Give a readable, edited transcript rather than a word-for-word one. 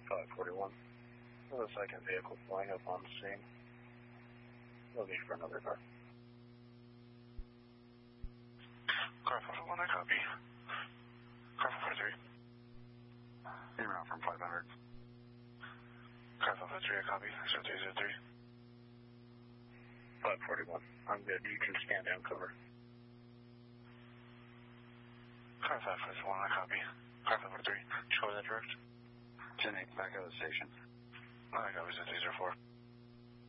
541. The second vehicle flying up on the scene. Looking for another car. Car 541, I copy. Car 443. In route from 500. Car 543, I copy. 0303. 541. I'm good. You can stand down cover. Car 541, I copy. Car 543. Show that direct. 10-8, back out of the station. I copy, 0304.